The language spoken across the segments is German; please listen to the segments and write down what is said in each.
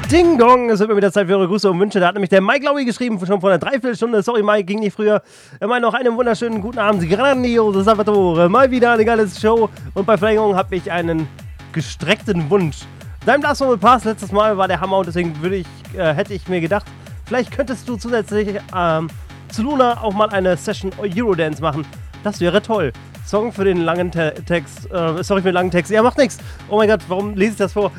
Ding Dong, es wird mir wieder Zeit für eure Grüße und Wünsche. Da hat nämlich der Mike Laui geschrieben, schon vor einer Dreiviertelstunde. Sorry Mike, ging nicht früher. Er meint noch einen wunderschönen guten Abend. Grandiose Salvatore, mal wieder eine geile Show. Und bei Verlängerung habe ich einen gestreckten Wunsch. Dein Last Mobile Pass letztes Mal war der Hammer und deswegen hätte ich mir gedacht, vielleicht könntest du zusätzlich zu Luna auch mal eine Session Eurodance machen. Das wäre toll. Song für den langen Text. Sorry für den langen Text. Ja, macht nichts. Oh mein Gott, warum lese ich das vor?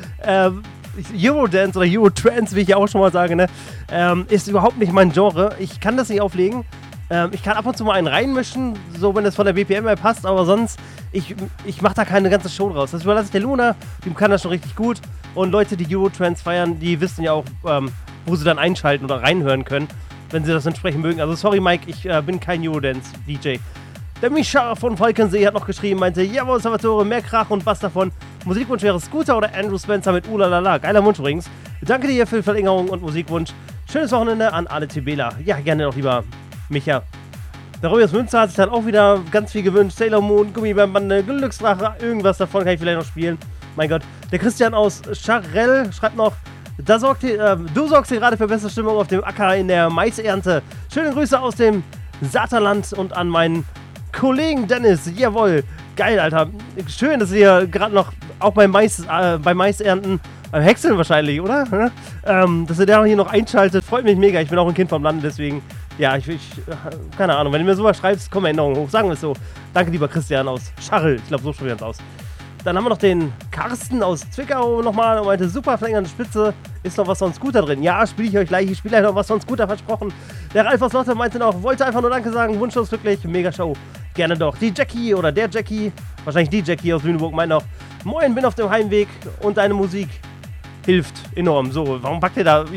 Eurodance oder Eurotrance, wie ich ja auch schon mal sage, ne? Ist überhaupt nicht mein Genre. Ich kann das nicht auflegen. Ich kann ab und zu mal einen reinmischen, so wenn es von der BPM her passt, aber sonst, ich mache da keine ganze Show draus. Das überlasse ich der Luna, die kann das schon richtig gut. Und Leute, die Eurotrance feiern, die wissen ja auch, wo sie dann einschalten oder reinhören können, wenn sie das entsprechend mögen. Also sorry Mike, ich bin kein Eurodance-DJ. Der Mischa von Falkensee hat noch geschrieben, meinte, jawohl, Salvatore, mehr Krach und was davon. Musikwunsch wäre Scooter oder Andrew Spencer mit Ulalala. Geiler Wunsch übrigens. Danke dir für die Verlängerung und Musikwunsch. Schönes Wochenende an alle Tibela. Ja, gerne noch lieber Micha. Der Robby aus Münster hat sich dann auch wieder ganz viel gewünscht. Sailor Moon, Gummibärenbande, Glücksdrache, irgendwas davon kann ich vielleicht noch spielen. Mein Gott. Der Christian aus Charell schreibt noch, du sorgst hier gerade für bessere Stimmung auf dem Acker in der Maisernte. Schöne Grüße aus dem Saterland und an meinen Kollegen Dennis, jawohl, geil, Alter. Schön, dass ihr gerade noch auch beim Maisernten, beim Häckseln wahrscheinlich, oder? Dass ihr da hier noch einschaltet, freut mich mega. Ich bin auch ein Kind vom Lande, deswegen, ja, ich keine Ahnung, wenn du mir sowas schreibst, kommen Änderungen hoch, sagen wir es so. Danke, lieber Christian aus Scharrel, ich glaube, so spricht es aus. Dann haben wir noch den Carsten aus Zwickau nochmal und meinte, super verlängernde Spitze, ist noch was von Scooter drin? Ja, spiele ich euch gleich, ich spiele noch was von Scooter, versprochen. Der Ralf aus Lotte meinte noch, wollte einfach nur Danke sagen, wunschlos glücklich, mega Show. Gerne doch. Die Jackie oder der Jackie, wahrscheinlich die Jackie aus Lüneburg, meint noch, moin, bin auf dem Heimweg und deine Musik hilft enorm. So, warum packt ihr da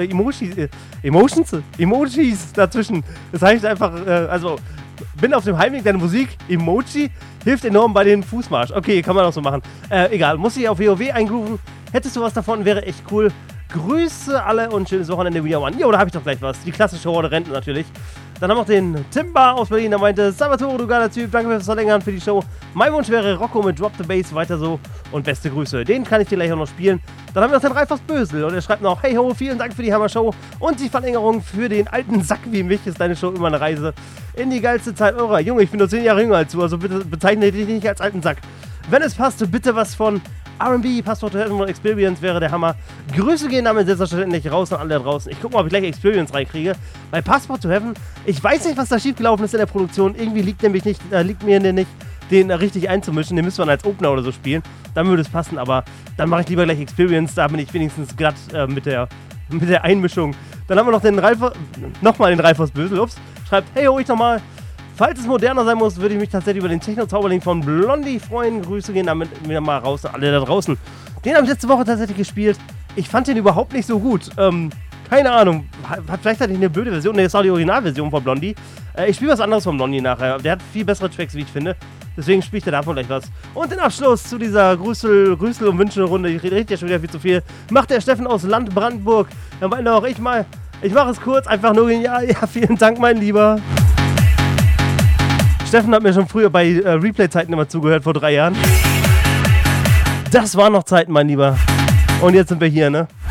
Emojis dazwischen? Das heißt einfach, bin auf dem Heimweg, deine Musik, Emoji, hilft enorm bei den Fußmarsch. Okay, kann man auch so machen. Egal, muss ich auf WoW eingrooven. Hättest du was davon, wäre echt cool. Grüße alle und schönes Wochenende wieder an. Jo, da habe ich doch gleich was. Die klassische Horde Renten natürlich. Dann haben wir noch den Timba aus Berlin, der meinte, Salvatore, du geiler Typ, danke fürs Verlängern für die Show. Mein Wunsch wäre Rocco mit Drop the Bass, weiter so und beste Grüße. Den kann ich dir gleich auch noch spielen. Dann haben wir noch den Ralf aus Bösel und er schreibt noch, hey ho, vielen Dank für die Hammer-Show und die Verlängerung für den alten Sack wie mich. Ist deine Show immer eine Reise in die geilste Zeit eurer. Junge, ich bin nur 10 Jahre jünger als du, also bitte bezeichne dich nicht als alten Sack. Wenn es passt, bitte was von R&B, Passport to Heaven und Experience wäre der Hammer. Grüße gehen damit selbstverständlich raus an alle da draußen. Ich gucke mal, ob ich gleich Experience reinkriege. Bei Passport to Heaven, ich weiß nicht, was da schiefgelaufen ist in der Produktion. Irgendwie liegt mir nicht, den richtig einzumischen. Den müsste man als Opener oder so spielen. Dann würde es passen, aber dann mache ich lieber gleich Experience. Da bin ich wenigstens glatt mit der Einmischung. Dann haben wir noch den Ralf aus Bösel. Ups. Schreibt, hey, ho, ich nochmal. Falls es moderner sein muss, würde ich mich tatsächlich über den Techno-Zauberling von Blondie freuen. Grüße gehen damit wieder mal raus, alle da draußen. Den habe ich letzte Woche tatsächlich gespielt. Ich fand den überhaupt nicht so gut. Keine Ahnung, vielleicht hatte ich eine blöde Version. Ne, das war die Originalversion von Blondie. Ich spiele was anderes von Blondie nachher. Der hat viel bessere Tracks, wie ich finde. Deswegen spiele ich da davon gleich was. Und den Abschluss zu dieser Grüßel- und Wünsche-Runde. Ich rede ja schon wieder viel zu viel. Macht der Steffen aus Land Brandenburg. Dann meinte auch, ich mache es kurz, einfach nur genial. Ja, vielen Dank, mein Lieber. Steffen hat mir schon früher bei Replay-Zeiten immer zugehört, vor 3 Jahren. Das waren noch Zeiten, mein Lieber. Und jetzt sind wir hier, ne?